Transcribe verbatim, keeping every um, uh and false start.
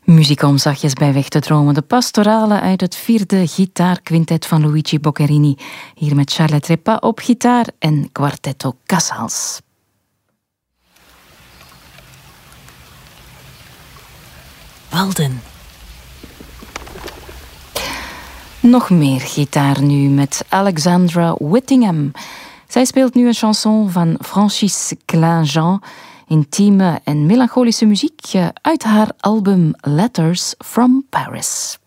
Muziek om zachtjes bij weg te dromen. De pastorale uit het vierde gitaarquintet van Luigi Boccherini. Hier met Charlotte Repa op gitaar en Quartetto Casals. Walden. Nog meer gitaar nu met Alexandra Whittingham. Zij speelt nu een chanson van Francis Klein-Jean. Intieme en melancholische muziek uit haar album Letters from Paris.